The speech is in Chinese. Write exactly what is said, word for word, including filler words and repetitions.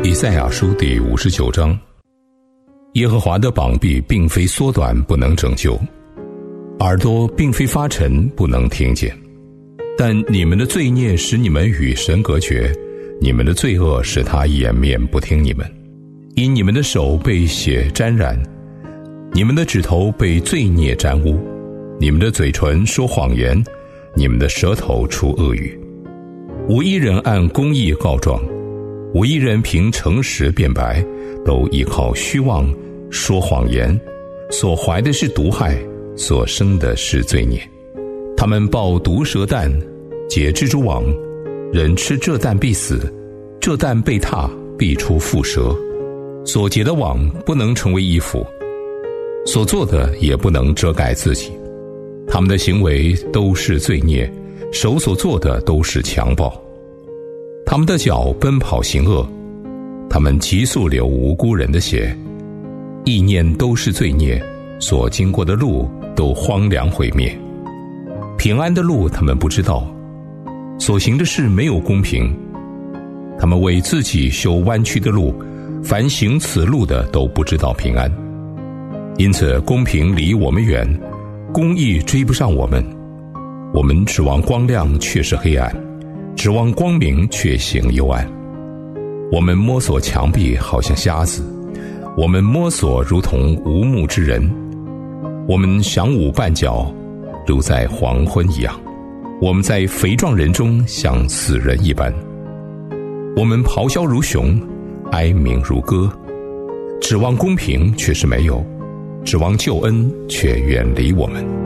以赛亚书第五十九章，耶和华的膀臂并非缩短不能拯救，耳朵并非发沉不能听见，但你们的罪孽使你们与神隔绝，你们的罪恶使他掩面不听你们。因你们的手被血沾染，你们的指头被罪孽沾污，你们的嘴唇说谎言，你们的舌头出恶语。无一人按公义告状，无一人凭诚实辩白，都依靠虚妄说谎言，所怀的是毒害，所生的是罪孽。他们抱毒蛇蛋，结蜘蛛网，人吃这蛋必死，这蛋被踏必出蝮蛇。所结的网不能成为衣服，所做的也不能遮盖自己。他们的行为都是罪孽，手所做的都是强暴。他们的脚奔跑行恶，他们急速流无辜人的血。意念都是罪孽，所经过的路都荒凉毁灭。平安的路他们不知道，所行的事没有公平。他们为自己修弯曲的路，凡行此路的都不知道平安。因此公平离我们远，公义追不上我们。我们指望光亮，却是黑暗；指望光明，却行幽暗。我们摸索墙壁，好像瞎子；我们摸索如同无目之人。我们晌午绊脚，如在黄昏一样；我们在肥壮人中，像死人一般。我们咆哮如熊，哀鸣如歌，指望公平，却是没有；指望救恩，却远离我们。